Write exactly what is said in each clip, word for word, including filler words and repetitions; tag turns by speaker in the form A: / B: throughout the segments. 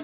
A: it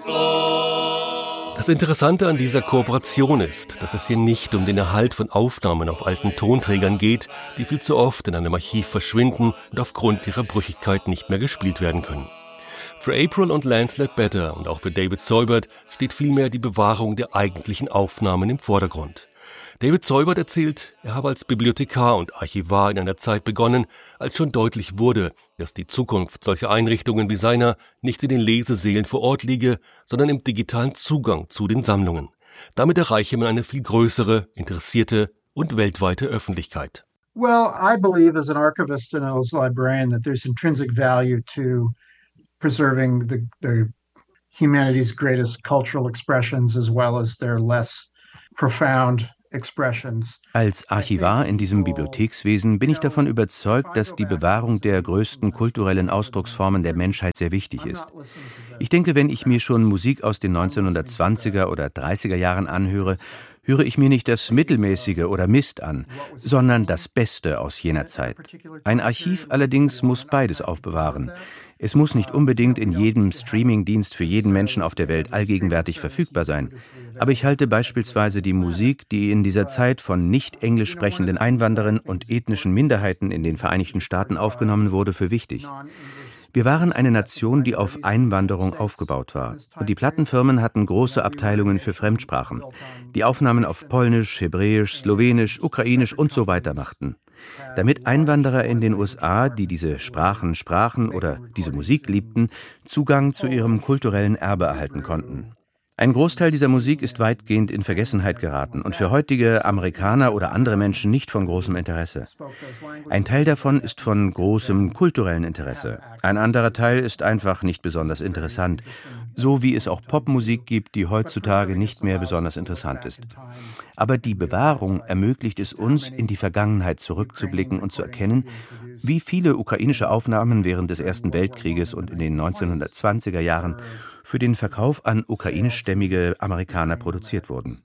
A: flow.
B: Das Interessante an dieser Kooperation ist, dass es hier nicht um den Erhalt von Aufnahmen auf alten Tonträgern geht, die viel zu oft in einem Archiv verschwinden und aufgrund ihrer Brüchigkeit nicht mehr gespielt werden können. Für April und Lance Ledbetter und auch für David Seubert steht vielmehr die Bewahrung der eigentlichen Aufnahmen im Vordergrund. David Seubert erzählt, er habe als Bibliothekar und Archivar in einer Zeit begonnen, als schon deutlich wurde, dass die Zukunft solcher Einrichtungen wie seiner nicht in den Lesesälen vor Ort liege, sondern im digitalen Zugang zu den Sammlungen. Damit erreiche man eine viel größere, interessierte und weltweite Öffentlichkeit.
C: Well, I believe as an archivist and as a librarian that there's intrinsic value to preserving the, the humanity's greatest cultural expressions as well as their less profound expressions.
D: Als Archivar in diesem Bibliothekswesen bin ich davon überzeugt, dass die Bewahrung der größten kulturellen Ausdrucksformen der Menschheit sehr wichtig ist. Ich denke, wenn ich mir schon Musik aus den neunzehnhundertzwanziger oder dreißiger Jahren anhöre, höre ich mir nicht das Mittelmäßige oder Mist an, sondern das Beste aus jener Zeit. Ein Archiv allerdings muss beides aufbewahren. Es muss nicht unbedingt in jedem Streamingdienst für jeden Menschen auf der Welt allgegenwärtig verfügbar sein. Aber ich halte beispielsweise die Musik, die in dieser Zeit von nicht englisch sprechenden Einwanderern und ethnischen Minderheiten in den Vereinigten Staaten aufgenommen wurde, für wichtig. Wir waren eine Nation, die auf Einwanderung aufgebaut war. Und die Plattenfirmen hatten große Abteilungen für Fremdsprachen, die Aufnahmen auf Polnisch, Hebräisch, Slowenisch, Ukrainisch und so weiter machten. Damit Einwanderer in den U S A, die diese Sprachen sprachen oder diese Musik liebten, Zugang zu ihrem kulturellen Erbe erhalten konnten. Ein Großteil dieser Musik ist weitgehend in Vergessenheit geraten und für heutige Amerikaner oder andere Menschen nicht von großem Interesse. Ein Teil davon ist von großem kulturellen Interesse. Ein anderer Teil ist einfach nicht besonders interessant, so wie es auch Popmusik gibt, die heutzutage nicht mehr besonders interessant ist. Aber die Bewahrung ermöglicht es uns, in die Vergangenheit zurückzublicken und zu erkennen, wie viele ukrainische Aufnahmen während des Ersten Weltkrieges und in den neunzehnhundertzwanziger Jahren für den Verkauf an ukrainischstämmige Amerikaner produziert wurden.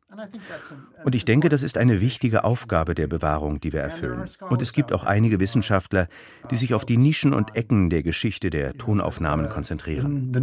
D: Und ich denke, das ist eine wichtige Aufgabe der Bewahrung, die wir erfüllen. Und es gibt auch einige Wissenschaftler, die sich auf die Nischen und Ecken der Geschichte der Tonaufnahmen konzentrieren.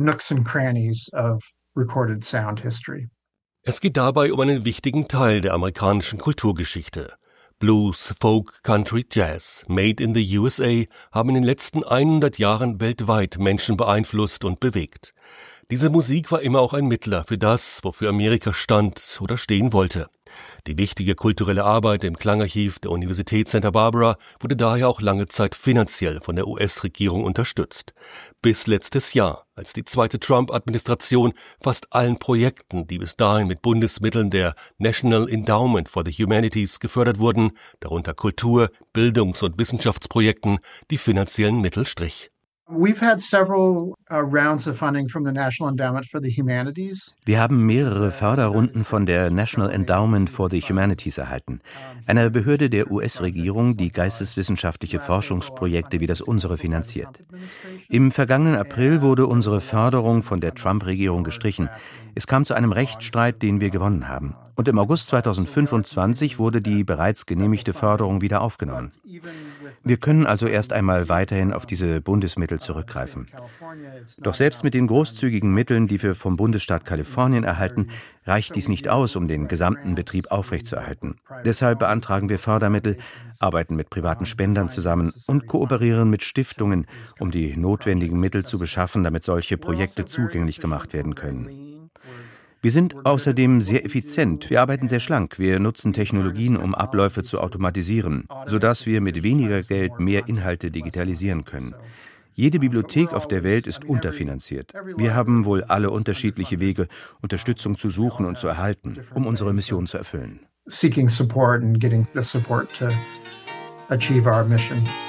B: Es geht dabei um einen wichtigen Teil der amerikanischen Kulturgeschichte. Blues, Folk, Country, Jazz, made in the U S A, haben in den letzten hundert Jahren weltweit Menschen beeinflusst und bewegt. Diese Musik war immer auch ein Mittler für das, wofür Amerika stand oder stehen wollte. Die wichtige kulturelle Arbeit im Klangarchiv der Universität Santa Barbara wurde daher auch lange Zeit finanziell von der U S-Regierung unterstützt. Bis letztes Jahr, als die zweite Trump-Administration fast allen Projekten, die bis dahin mit Bundesmitteln der National Endowment for the Humanities gefördert wurden, darunter Kultur-, Bildungs- und Wissenschaftsprojekten, die finanziellen Mittel strich.
C: We've had several uh, rounds of funding from the National Endowment for the Humanities.
D: Wir haben mehrere Förderrunden von der National Endowment for the Humanities erhalten, einer Behörde der U S-Regierung, die geisteswissenschaftliche Forschungsprojekte wie das unsere finanziert. Im vergangenen April wurde unsere Förderung von der Trump-Regierung gestrichen. Es kam zu einem Rechtsstreit, den wir gewonnen haben. Und im August zweitausendfünfundzwanzig wurde die bereits genehmigte Förderung wieder aufgenommen. Wir können also erst einmal weiterhin auf diese Bundesmittel zurückgreifen. Doch selbst mit den großzügigen Mitteln, die wir vom Bundesstaat Kalifornien erhalten, reicht dies nicht aus, um den gesamten Betrieb aufrechtzuerhalten. Deshalb beantragen wir Fördermittel, arbeiten mit privaten Spendern zusammen und kooperieren mit Stiftungen, um die notwendigen Mittel zu beschaffen, damit solche Projekte zugänglich gemacht werden können. Wir sind außerdem sehr effizient. Wir arbeiten sehr schlank. Wir nutzen Technologien, um Abläufe zu automatisieren, sodass wir mit weniger Geld mehr Inhalte digitalisieren können. Jede Bibliothek auf der Welt ist unterfinanziert. Wir haben wohl alle unterschiedliche Wege, Unterstützung zu suchen und zu erhalten, um unsere Mission zu erfüllen.
C: Seeking support and getting the support to achieve our mission.